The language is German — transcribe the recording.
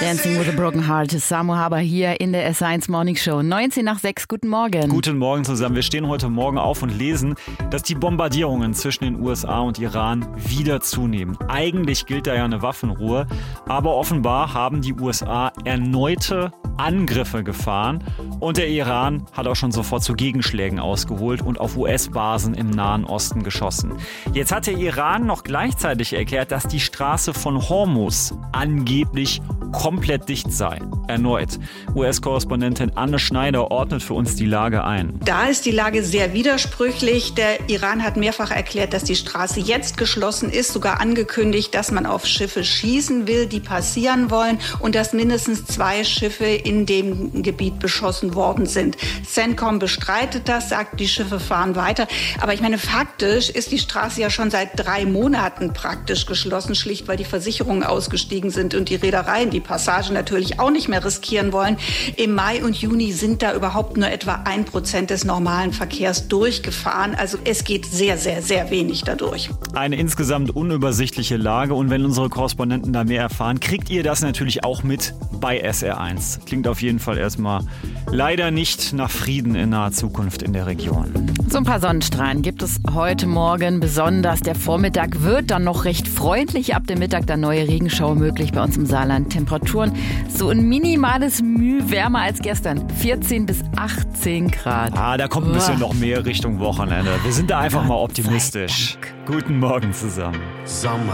Dancing with a Broken Heart. Samu Haber hier in der S1 Morning Show. 19:06, guten Morgen. Guten Morgen zusammen. Wir stehen heute Morgen auf und lesen, dass die Bombardierungen zwischen den USA und Iran wieder zunehmen. Eigentlich gilt da ja eine Waffenruhe, aber offenbar haben die USA erneute Angriffe gefahren und der Iran hat auch schon sofort zu Gegenschlägen ausgeholt und auf US-Basen im Nahen Osten geschossen. Jetzt hat der Iran noch gleichzeitig erklärt, dass die Straße von Hormuz angeblich komplett dicht sei. Erneut. US-Korrespondentin Anne Schneider ordnet für uns die Lage ein. Da ist die Lage sehr widersprüchlich. Der Iran hat mehrfach erklärt, dass die Straße jetzt geschlossen ist, sogar angekündigt, dass man auf Schiffe schießen will, die passieren wollen und dass mindestens 2 Schiffe in dem Gebiet beschossen worden sind. CENTCOM bestreitet das, sagt, die Schiffe fahren weiter. Aber ich meine, faktisch ist die Straße ja schon seit 3 Monaten praktisch geschlossen, schlicht weil die Versicherungen ausgestiegen sind und die Reedereien die Passage natürlich auch nicht mehr riskieren wollen. Im Mai und Juni sind da überhaupt nur etwa 1% des normalen Verkehrs durchgefahren. Also es geht sehr, sehr, sehr wenig dadurch. Eine insgesamt unübersichtliche Lage und wenn unsere Korrespondenten da mehr erfahren, kriegt ihr das natürlich auch mit bei SR1. Klingt auf jeden Fall erstmal leider nicht nach Frieden in naher Zukunft in der Region. So ein paar Sonnenstrahlen gibt es heute Morgen besonders. Der Vormittag wird dann noch recht freundlich. Ab dem Mittag dann neue Regenschauer möglich bei uns im Saarland. Temperaturen so ein minimales Mühe wärmer als gestern. 14 bis 18 Grad. Da kommt ein bisschen noch mehr Richtung Wochenende. Wir sind da einfach mal optimistisch. Guten Morgen zusammen. Sommer